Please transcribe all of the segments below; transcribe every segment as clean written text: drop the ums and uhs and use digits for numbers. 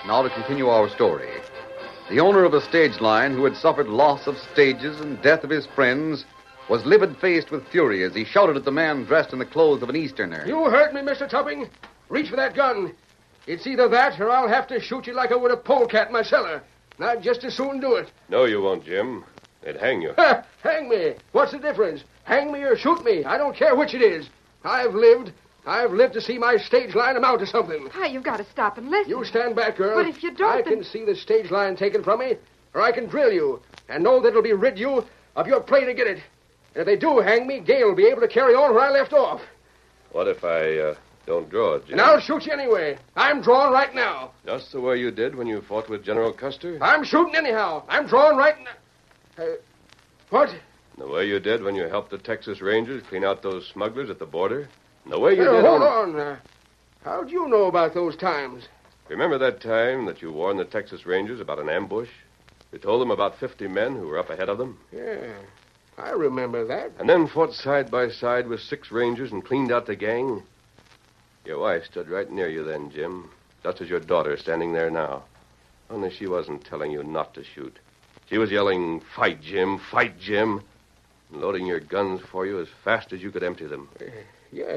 Now to continue our story. The owner of a stage line who had suffered loss of stages and death of his friends was livid-faced with fury as he shouted at the man dressed in the clothes of an Easterner. You heard me, Mr. Topping. Reach for that gun. It's either that or I'll have to shoot you like I would a polecat in my cellar. And I'd just as soon do it. No, you won't, Jim. They'd hang you. Hang me. What's the difference? Hang me or shoot me. I don't care which it is. I've lived to see my stage line amount to something. Pa, you've got to stop and listen. You stand back, girl. But if you don't, I can see the stage line taken from me, or I can drill you, and know that it'll be rid you of your play to get it. And if they do hang me, Gale will be able to carry on where I left off. What if I don't draw it, Jim? And I'll shoot you anyway. I'm drawing right now. Just the way you did when you fought with General Custer? I'm shooting anyhow. I'm drawing right now. What? The way you did when you helped the Texas Rangers clean out those smugglers at the border? And the way you did... Hold on. How'd you know about those times? Remember that time that you warned the Texas Rangers about an ambush? You told them about 50 men who were up ahead of them? Yeah, I remember that. And then fought side by side with 6 Rangers and cleaned out the gang? Your wife stood right near you then, Jim, just as your daughter standing there now. Only she wasn't telling you not to shoot. She was yelling, "Fight, Jim, fight, Jim," and loading your guns for you as fast as you could empty them. Yeah,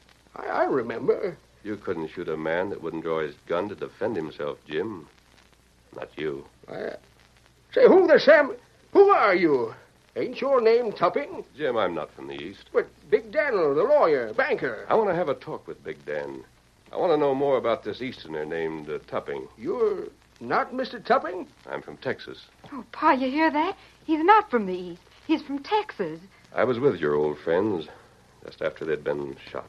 I remember. You couldn't shoot a man that wouldn't draw his gun to defend himself, Jim. Not you. Say, who are you? Ain't your name Topping? Jim, I'm not from the East. But Big Daniel, the lawyer, banker. I want to have a talk with Big Dan. I want to know more about this Easterner named Topping. You're not Mr. Topping? I'm from Texas. Oh, Pa, you hear that? He's not from the East. He's from Texas. I was with your old friends just after they'd been shot.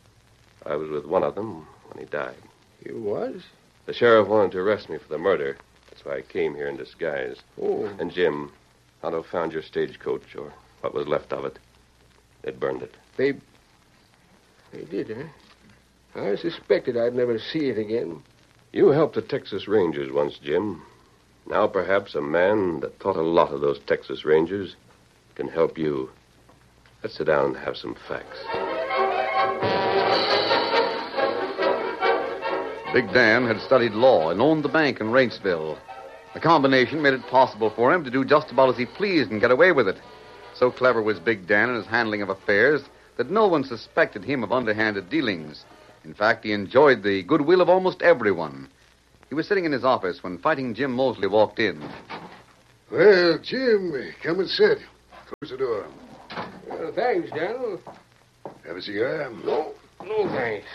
I was with one of them when he died. You was? The sheriff wanted to arrest me for the murder. That's why I came here in disguise. Oh. And Jim, I'd have found your stagecoach, or what was left of it. They'd burned it. They did, huh? I suspected I'd never see it again. You helped the Texas Rangers once, Jim. Now perhaps a man that taught a lot of those Texas Rangers can help you. Let's sit down and have some facts. Big Dan had studied law and owned the bank in Rainsville. The combination made it possible for him to do just about as he pleased and get away with it. So clever was Big Dan in his handling of affairs that no one suspected him of underhanded dealings. In fact, he enjoyed the goodwill of almost everyone. He was sitting in his office when Fighting Jim Mosley walked in. Well, Jim, come and sit. Close the door. Thanks, Daniel. Have a cigar? No, thanks.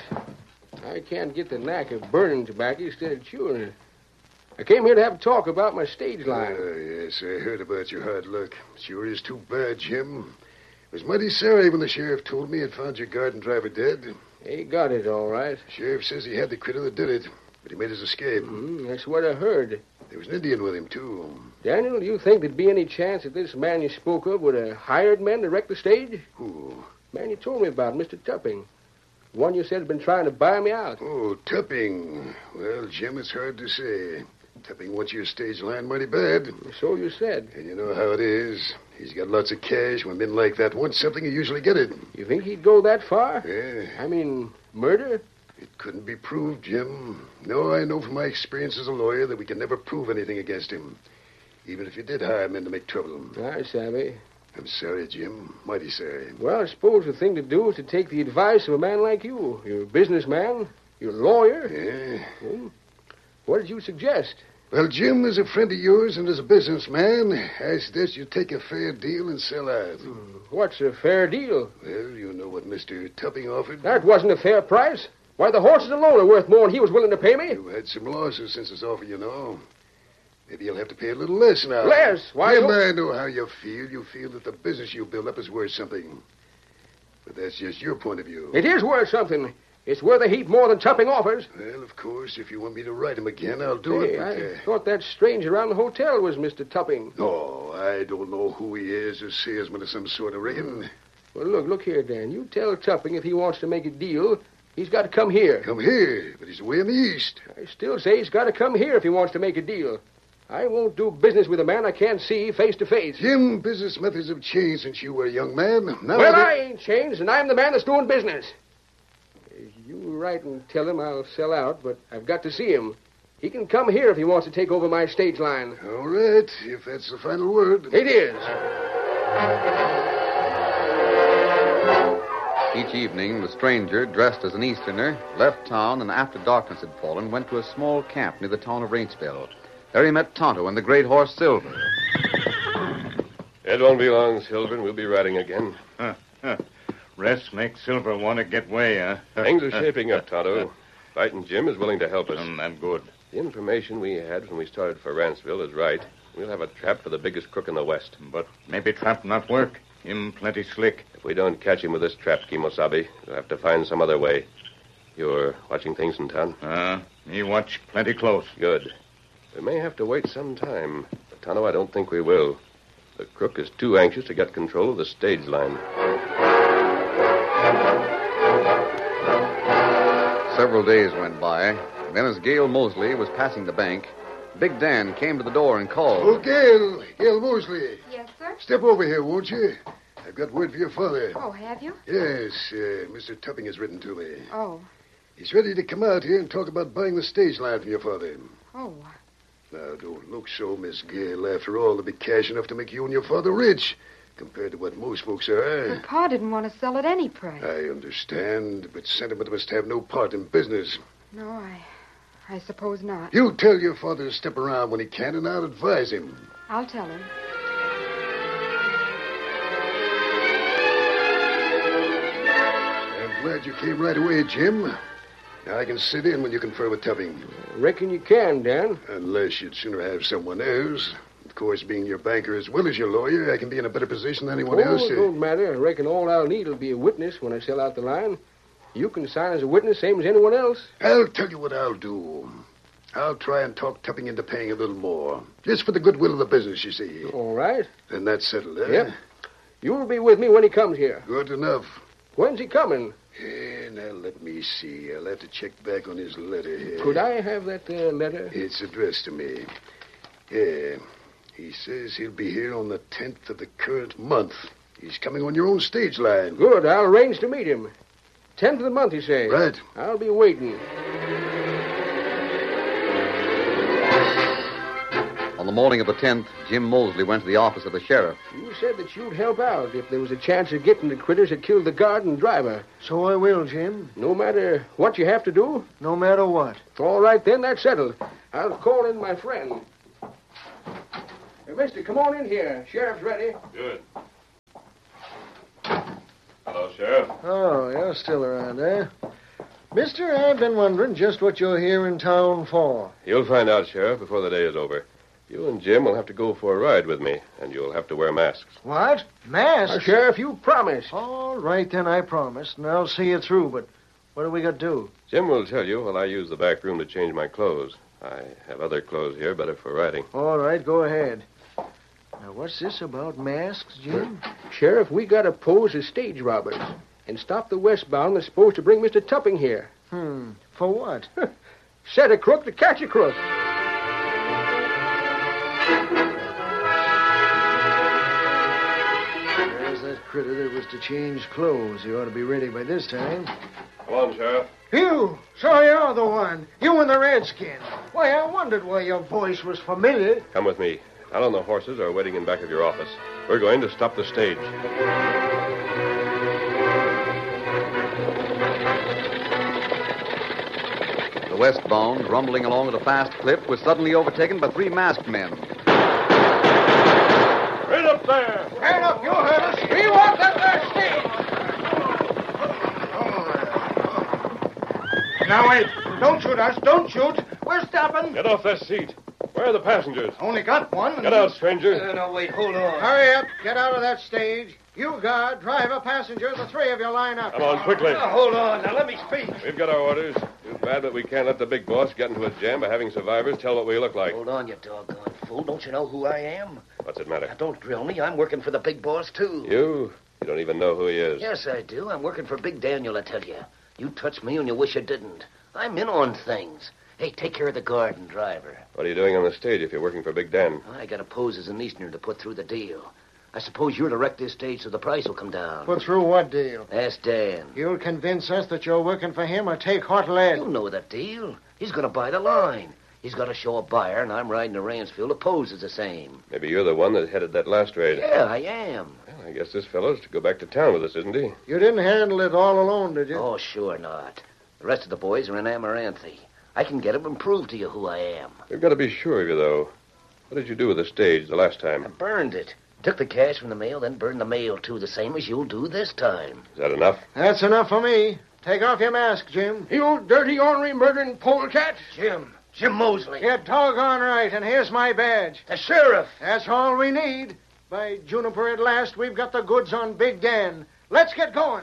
I can't get the knack of burning tobacco instead of chewing it. I came here to have a talk about my stage line. Yes, I heard about your hard luck. Sure is too bad, Jim. I was mighty sorry when the sheriff told me he'd found your garden driver dead. He got it, all right. Sheriff says he had the critter that did it, but he made his escape. That's what I heard. There was an Indian with him, too. Daniel, do you think there'd be any chance that this man you spoke of would have hired men to wreck the stage? Who? Man you told me about, Mr. Topping. One you said had been trying to buy me out. Oh, Topping. Well, Jim, it's hard to say. Topping wants your stage line mighty bad. So you said. And you know how it is. He's got lots of cash. When men like that want something, you usually get it. You think he'd go that far? Yeah. I mean, murder? It couldn't be proved, Jim. No, I know from my experience as a lawyer that we can never prove anything against him. Even if you did hire men to make trouble. I savvy. I'm sorry, Jim. Mighty sorry. Well, I suppose the thing to do is to take the advice of a man like you. You're a businessman. You're a lawyer. Yeah. What did you suggest? Well, Jim, as a friend of yours and as a businessman, I suggest you take a fair deal and sell out. What's a fair deal? Well, you know what Mr. Topping offered. That wasn't a fair price. Why, the horses alone are worth more than he was willing to pay me. You've had some losses since this offer, you know. Maybe you'll have to pay a little less now. Less? Why? Jim, I know how you feel. You feel that the business you build up is worth something. But that's just your point of view. It is worth something. It's worth a heap more than Topping offers. Well, of course, if you want me to write him again, I'll do it. But, I thought that stranger around the hotel was Mr. Topping. No, I don't know who he is, a salesman of some sort, I reckon. Well, look here, Dan. You tell Topping if he wants to make a deal, he's got to come here. Come here? But he's away in the east. I still say he's got to come here if he wants to make a deal. I won't do business with a man I can't see face to face. Jim, business methods have changed since you were a young man. Now well, I ain't changed, and I'm the man that's doing business. You write and tell him I'll sell out, but I've got to see him. He can come here if he wants to take over my stage line. All right, if that's the final word. It is. Each evening, the stranger, dressed as an Easterner, left town and after darkness had fallen, went to a small camp near the town of Rainsville. There he met Tonto and the great horse Silver. It won't be long, Silver, and we'll be riding again. Rest makes Silver want to get way, huh? Things are shaping up, Tonto. Fighting Jim is willing to help us. That's good. The information we had when we started for Ranceville is right. We'll have a trap for the biggest crook in the West. But maybe trap not work. Him plenty slick. If we don't catch him with this trap, Kimosabe, we'll have to find some other way. You're watching things in town? Me watch plenty close. Good. We may have to wait some time. But, Tonto, I don't think we will. The crook is too anxious to get control of the stage line. Several days went by. Then as Gail Mosley was passing the bank, Big Dan came to the door and called. Oh, Gail Mosley. Yes, sir? Step over here, won't you? I've got word for your father. Oh, have you? Yes, Mr. Tupping has written to me. Oh. He's ready to come out here and talk about buying the stage line from your father. Oh. Now, don't look so, Miss Gail. After all, there'll be cash enough to make you and your father rich, compared to what most folks are. But Pa didn't want to sell at any price. I understand, but sentiment must have no part in business. No, I suppose not. You tell your father to step around when he can, and I'll advise him. I'll tell him. I'm glad you came right away, Jim. Now I can sit in when you confer with Tupping. Reckon you can, Dan. Unless you'd sooner have someone else. Of course, being your banker as well as your lawyer, I can be in a better position than anyone else. It don't matter. I reckon all I'll need will be a witness when I sell out the line. You can sign as a witness, same as anyone else. I'll tell you what I'll do. I'll try and talk Tupping into paying a little more. Just for the goodwill of the business, you see. All right. Then that's settled, eh? Yep. You'll be with me when he comes here. Good enough. When's he coming? Now, let me see. I'll have to check back on his letter here. Could I have that letter? It's addressed to me. Yeah. He says he'll be here on the 10th of the current month. He's coming on your own stage line. Good. I'll arrange to meet him. 10th of the month, you say? Right. I'll be waiting. On the morning of the 10th, Jim Mosley went to the office of the sheriff. You said that you'd help out if there was a chance of getting the critters that killed the guard and driver. So I will, Jim. No matter what you have to do? No matter what. All right, then. That's settled. I'll call in my friend. Hey, mister, come on in here. Sheriff's ready. Good. Hello, Sheriff. Oh, you're still around, eh? Mister, I've been wondering just what you're here in town for. You'll find out, Sheriff, before the day is over. You and Jim will have to go for a ride with me, and you'll have to wear masks. What? Masks? Sheriff, you promised. All right, then, I promised, and I'll see you through, but what do we got to do? Jim will tell you while I use the back room to change my clothes. I have other clothes here better for riding. All right, go ahead. Now, what's this about masks, Jim? Sheriff, we got to pose as stage robbers and stop the westbound that's supposed to bring Mr. Tupping here. For what? Set a crook to catch a crook. There's that critter that was to change clothes. He ought to be ready by this time. Come on, Sheriff. You! So you're the one. You and the redskin. Why, I wondered why your voice was familiar. Come with me. Alan and the horses are waiting in back of your office. We're going to stop the stage. The westbound, rumbling along at a fast clip, was suddenly overtaken by three masked men. Right up there! Stand up, you heard us. We want that there stage. Now, wait. Don't shoot us. Don't shoot. We're stopping. Get off that seat. Where are the passengers? Only got one. Get out, stranger. No, wait. Hold on. Hurry up. Get out of that stage. You guard, driver, passenger, the three of you line up. Come on, quickly. Hold on. Now, let me speak. We've got our orders. Too bad that we can't let the big boss get into a jam by having survivors tell what we look like. Hold on, you doggone fool. Don't you know who I am? What's it matter? Now, don't drill me. I'm working for the big boss, too. You? You don't even know who he is. Yes, I do. I'm working for Big Daniel, I tell you. You touch me and you wish you didn't. I'm in on things. Hey, take care of the guard and driver. What are you doing on the stage if you're working for Big Dan? I got to pose as an Easterner to put through the deal. I suppose you're to wreck this stage so the price will come down. Put through what deal? Ask Dan. You'll convince us that you're working for him or take hot lead. You know that deal. He's going to buy the line. He's got to show a buyer, and I'm riding to Ransfield to pose as the same. Maybe you're the one that headed that last raid. Yeah, I am. Well, I guess this fellow's to go back to town with us, isn't he? You didn't handle it all alone, did you? Oh, sure not. The rest of the boys are in Amaranthi. I can get 'em and prove to you who I am. We've got to be sure of you, though. What did you do with the stage the last I time? burned it. Took the cash from the mail, then burned the mail, too, the same as you'll do this time. Is that enough? That's enough for me. Take off your mask, Jim. You dirty, ornery, murdering polecat. Jim Mosley. You're doggone right, and here's my badge. The sheriff. That's all we need. By Juniper, at last, we've got the goods on Big Dan. Let's get going.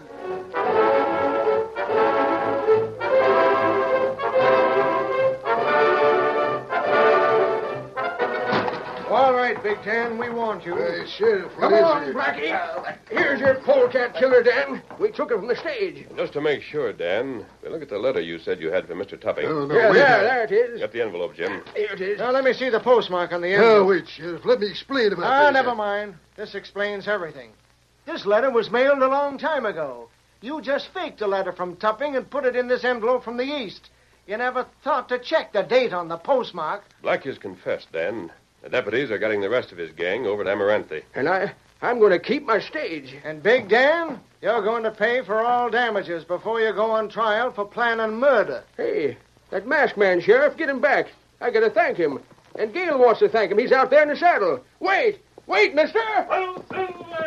All right, Big Dan, we want you. Sheriff, Come on, Blackie. Here's your polecat killer, Dan. We took it from the stage. Just to make sure, Dan, we look at the letter you said you had for Mr. Tupping. No, Yeah, wait. there it is. Got the envelope, Jim. Here it is. Now, let me see the postmark on the end. Oh, wait, Sheriff. Let me explain about Ah, this. never mind. This explains everything. This letter was mailed a long time ago. You just faked a letter from Tupping and put it in this envelope from the East. You never thought to check the date on the postmark. Blacky's confessed, Dan. The deputies are getting the rest of his gang over to Amaranthi. And I'm going to keep my stage. And Big Dan, you're going to pay for all damages before you go on trial for planning murder. Hey, that masked man, Sheriff, get him back. I got to thank him. And Gale wants to thank him. He's out there in the saddle. Wait, mister! Well, Silver!